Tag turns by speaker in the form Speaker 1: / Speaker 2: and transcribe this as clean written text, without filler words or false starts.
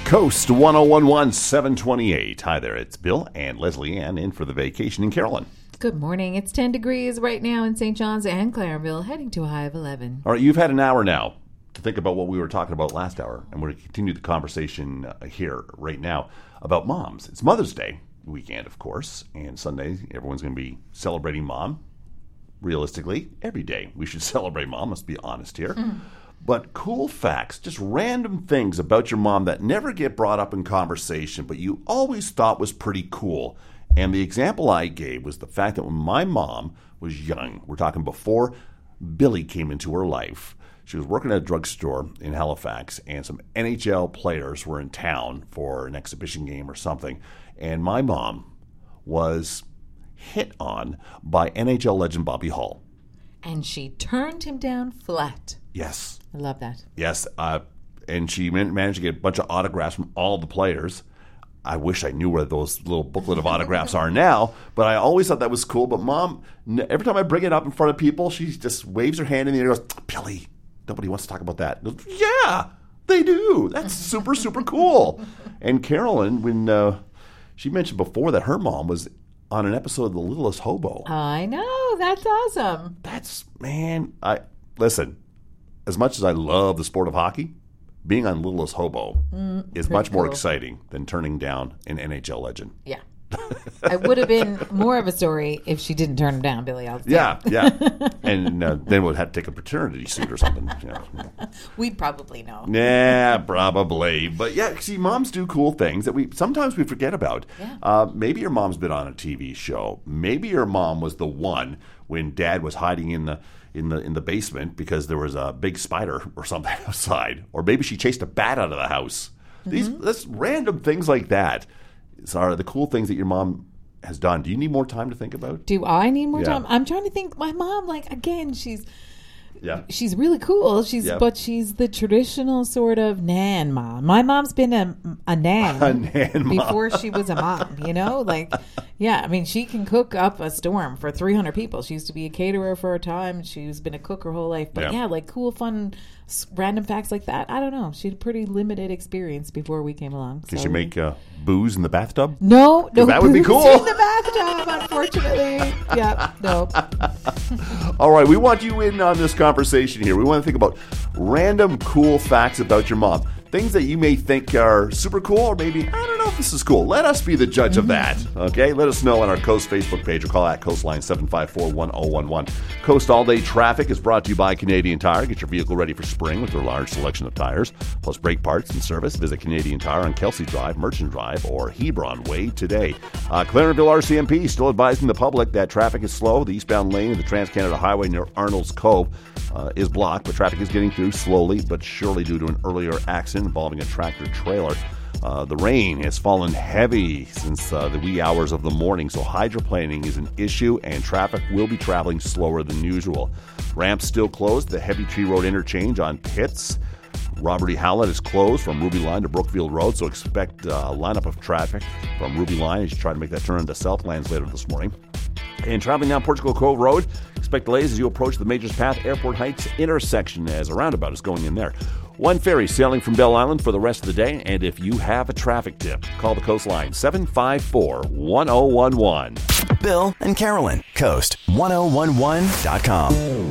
Speaker 1: Coast 1011 728. Hi there, it's Bill and Leslie Ann in for the vacation in Carolyn.
Speaker 2: Good morning. It's 10 degrees right now in St. John's and Clarenville, heading to a high of 11.
Speaker 1: All right, you've had an hour now to think about what we were talking about last hour, and we're going to continue the conversation here right now about moms. It's Mother's Day weekend, of course, and Sunday everyone's going to be celebrating mom. Realistically, every day we should celebrate mom, let's be honest here. But cool facts, just random things about your mom that never get brought up in conversation, but you always thought was pretty cool. And the example I gave was the fact that when my mom was young, we're talking before Billy came into her life, she was working at a drugstore in Halifax, and some NHL players were in town for an exhibition game or something. And my mom was hit on by NHL legend Bobby Hull.
Speaker 2: And she turned him down flat.
Speaker 1: Yes.
Speaker 2: I love that.
Speaker 1: Yes, and she managed to get a bunch of autographs from all the players. I wish I knew where those little booklet of autographs are now, but I always thought that was cool. But Mom, every time I bring it up in front of people, she just waves her hand in the air and goes, Billy, nobody wants to talk about that. Goes, yeah, they do. That's super, super cool. And Carolyn, when she mentioned before that her mom was on an episode of The Littlest Hobo.
Speaker 2: I know. That's awesome.
Speaker 1: Listen, as much as I love the sport of hockey, being on Littlest Hobo is much more exciting than turning down an NHL legend.
Speaker 2: Yeah. It would have been more of a story if she didn't turn him down, Billy.
Speaker 1: Yeah. And then we'd have to take a paternity suit or something.
Speaker 2: We'd probably know.
Speaker 1: Yeah, probably. But yeah, see, moms do cool things that sometimes we forget about.
Speaker 2: Yeah.
Speaker 1: Maybe your mom's been on a TV show. Maybe your mom was the one when Dad was hiding in the basement because there was a big spider or something outside. Or maybe she chased a bat out of the house. That's random things like that are the cool things that your mom has done. Do you need more time to think about?
Speaker 2: Do I need more time? I'm trying to think. My mom, she's really cool. But she's the traditional sort of nan mom. My mom's been a nan before she was a mom, she can cook up a storm for 300 people. She used to be a caterer for a time. She's been a cook her whole life. But cool, fun, random facts like that. I don't know. She had a pretty limited experience before we came along.
Speaker 1: Can she make booze in the bathtub?
Speaker 2: No,
Speaker 1: that would be cool.
Speaker 2: In the bathtub, unfortunately. Yeah, no.
Speaker 1: All right, we want you in on this conversation here. We want to think about random cool facts about your mom. Things that you may think are super cool, or maybe, I don't know if this is cool. Let us be the judge of that, okay? Let us know on our Coast Facebook page or call at Coastline 754-1011. Coast All-Day Traffic is brought to you by Canadian Tire. Get your vehicle ready for spring with their large selection of tires, plus brake parts and service. Visit Canadian Tire on Kelsey Drive, Merchant Drive, or Hebron Way today. Clarenville RCMP still advising the public that traffic is slow. The eastbound lane of the Trans-Canada Highway near Arnold's Cove is blocked, but traffic is getting through slowly but surely due to an earlier accident involving a tractor-trailer. The rain has fallen heavy since the wee hours of the morning, so hydroplaning is an issue and traffic will be traveling slower than usual. Ramps still closed. The Heavy Tree Road interchange on Pitts. Robert E. Howlett is closed from Ruby Line to Brookfield Road, so expect a lineup of traffic from Ruby Line as you try to make that turn into Southlands later this morning. And traveling down Portugal Cove Road, expect delays as you approach the Majors Path Airport Heights intersection as a roundabout is going in there. One ferry sailing from Bell Island for the rest of the day, and if you have a traffic tip, call the Coastline 754-1011.
Speaker 3: Bill and Carolyn, Coast1011.com.